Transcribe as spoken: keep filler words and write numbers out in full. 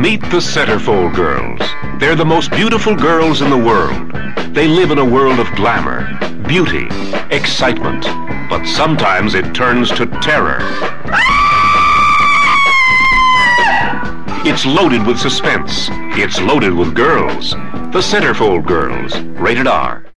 Meet the Centerfold Girls. They're the most beautiful girls in the world. They live in a world of glamour, beauty, excitement, but sometimes it turns to terror. It's loaded with suspense. It's loaded with girls. The Centerfold Girls. Rated R.